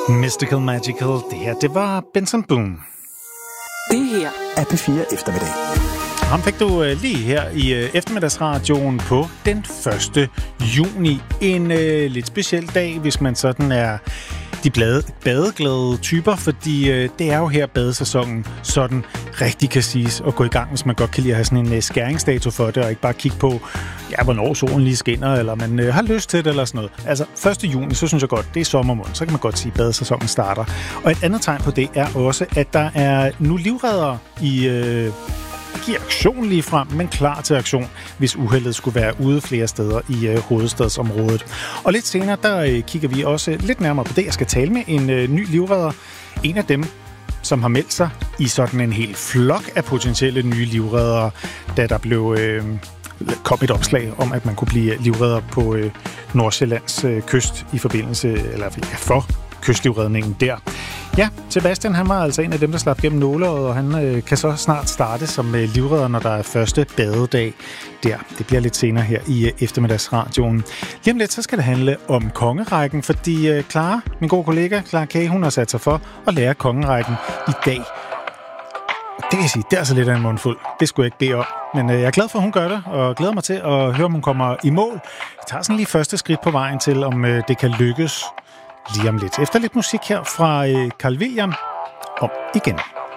Mystical Magical, det her, det var Benson Boone. Det her er P4 Eftermiddag. Ham fik du lige her i eftermiddagsradioen på den 1. juni. En lidt speciel dag, hvis man sådan er de badeglade typer, fordi det er jo her badesæsonen sådan rigtig kan siges at gå i gang, hvis man godt kan lide at have sådan en skæringsdato for det, og ikke bare kigge på, ja, hvornår solen lige skinner, eller man har lyst til det, eller sådan noget. Altså 1. juni, så synes jeg godt, det er sommermåned, så kan man godt sige, at badesæsonen starter. Og et andet tegn på det er også, at der er nu livreddere i aktion lige frem, men klar til aktion, hvis uheldet skulle være ude flere steder i hovedstadsområdet. Og lidt senere, der kigger vi også lidt nærmere på det. Jeg skal tale med en ny livredder. En af dem, som har meldt sig i sådan en hel flok af potentielle nye livreddere, da der kom et opslag om, at man kunne blive livredder på Nordsjællands kyst i forbindelse, eller for kystlivredningen der. Ja, Sebastian, han var altså en af dem, der slap gennem nåleøjet, og han kan så snart starte som livredder, når der er første badedag der. Det bliver lidt senere her i eftermiddagsradioen. Lige om lidt, så skal det handle om kongerækken, fordi Clara, min gode kollega, Clara Kage, hun har sat sig for at lære kongerækken i dag. Det vil jeg sige, det er altså lidt af en mundfuld. Det skulle jeg ikke bede om. Men jeg er glad for, at hun gør det, og glæder mig til at høre, om hun kommer i mål. Jeg tager sådan lige første skridt på vejen til, om det kan lykkes lige om lidt. Efter lidt musik her fra Carl William om igen.